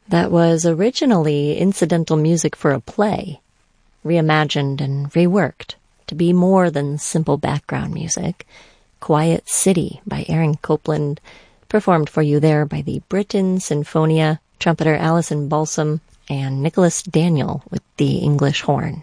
That was originally incidental music for a play, reimagined and reworked to be more than simple background music. Quiet City by Aaron Copland, performed for you there by the Britain Sinfonia, trumpeter Alison Balsam, and Nicholas Daniel with the English horn.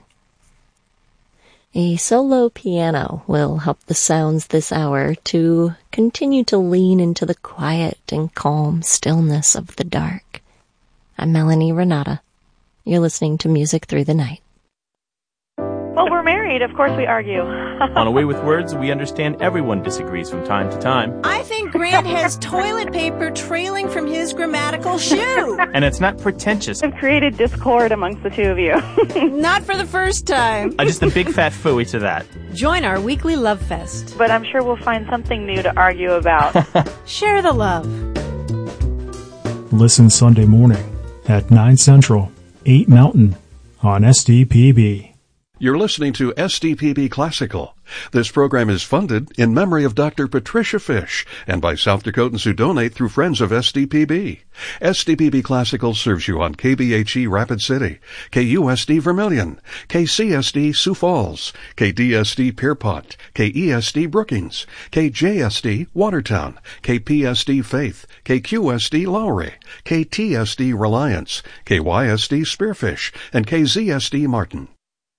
A solo piano will help the sounds this hour to continue to lean into the quiet and calm stillness of the dark. I'm Melanie Renata. You're listening to Music Through the Night. Well, we're married. Of course we argue. On A Way with Words, we understand everyone disagrees from time to time. I think Grant has toilet paper trailing from his grammatical shoe. And it's not pretentious. I've created discord amongst the two of you. Not for the first time. Just a big fat phooey to that. Join our weekly love fest. But I'm sure we'll find something new to argue about. Share the love. Listen Sunday morning at 9 Central, 8 Mountain on SDPB. You're listening to SDPB Classical. This program is funded in memory of Dr. Patricia Fish and by South Dakotans who donate through Friends of SDPB. SDPB Classical serves you on KBHE Rapid City, KUSD Vermilion, KCSD Sioux Falls, KDSD Pierpont, KESD Brookings, KJSD Watertown, KPSD Faith, KQSD Lowry, KTSD Reliance, KYSD Spearfish, and KZSD Martin.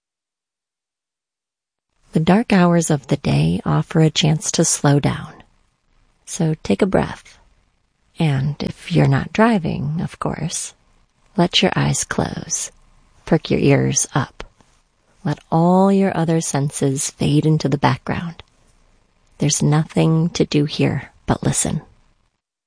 The dark hours of the day offer a chance to slow down. So take a breath. And if you're not driving, of course, let your eyes close. Perk your ears up. Let all your other senses fade into the background. There's nothing to do here but listen.